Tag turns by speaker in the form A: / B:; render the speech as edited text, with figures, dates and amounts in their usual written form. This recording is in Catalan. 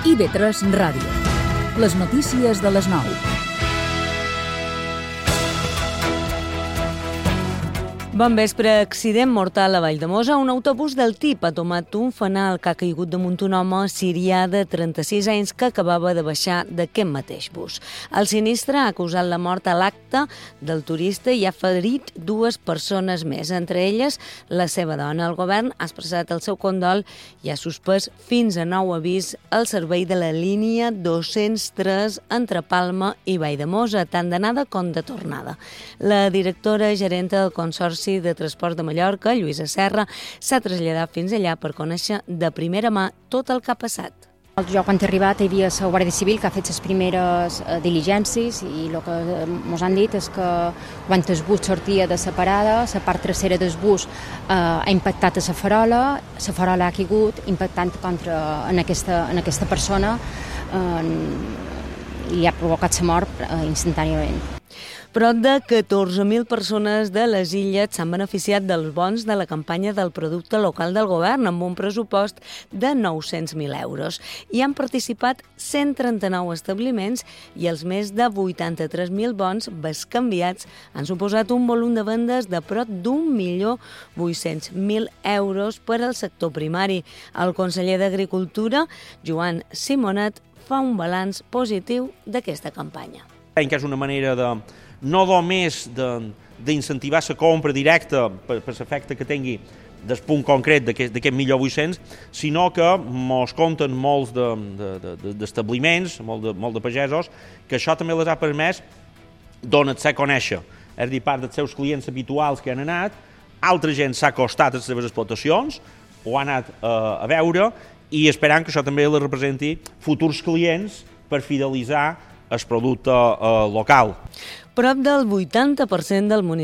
A: IB3 Ràdio. Les notícies de les 9.
B: Bon vespre. Accident mortal a Valldemossa. Un autobús del TIP ha tomat un fanal que ha caigut damunt un home sirià de 36 anys que acabava de baixar d'aquest mateix bus. El sinistre ha causat la mort a l'acte del turista i ha ferit 2 persones més, entre elles la seva dona. El govern ha expressat el seu condol i ha suspès fins a nou avís el servei de la línia 203 entre Palma i Valldemossa, tant d'anada com de tornada. La directora gerenta del Consorci de Transport de Mallorca, Lluïsa Serra, s'ha traslladat fins allà per conèixer de primera mà tot el que ha passat.
C: Jo, quan he arribat, hi havia la Guàrdia Civil que ha fet les primeres diligències i el que ens han dit és que quan el bus sortia de la parada, la part trasera del bus ha impactat a la farola ha caigut, impactant en aquesta persona i ha provocat la mort instantàniament.
B: Prop de 14.000 persones de les illes s'han beneficiat dels bons de la campanya del producte local del govern amb un pressupost de 900.000 euros. Hi han participat 139 establiments i els més de 83.000 bons bescanviats han suposat un volum de vendes de prop d'1.800.000 euros per al sector primari. El conseller d'Agricultura, Joan Simonet, fa un balanç positiu d'aquesta campanya.
D: Que és una manera no només d'incentivar la compra directa per l'efecte que tingui del punt concret d'aquest 1.800.000, sinó que ens compten molts d'establiments, molt de pagesos, que això també les ha permès donar-se a conèixer. És a dir, part dels seus clients habituals que han anat, altra gent s'ha acostat a les seves explotacions, ho ha anat a veure i esperant que això també les representi futurs clients per fidelitzar el producte local.
B: Prop del 80% del municipi